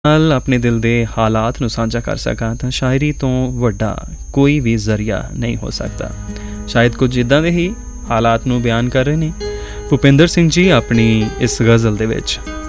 ਨਾਲ ਆਪਣੇ ਦਿਲ ਦੇ ਹਾਲਾਤ ਨੂੰ ਸਾਂਝਾ ਕਰ ਸਕਾਂ ਤਾਂ ਸ਼ਾਇਰੀ ਤੋਂ ਵੱਡਾ ਕੋਈ ਵੀ ਜ਼ਰੀਆ ਨਹੀਂ ਹੋ ਸਕਦਾ। ਸ਼ਾਇਦ ਕੁਝ ਇੱਦਾਂ ਦੇ ਹੀ ਹਾਲਾਤ ਨੂੰ ਬਿਆਨ ਕਰ ਰਹੇ ਨੇ ਭੁਪਿੰਦਰ ਸਿੰਘ ਜੀ ਆਪਣੀ ਇਸ ਗਜ਼ਲ ਦੇ ਵਿੱਚ।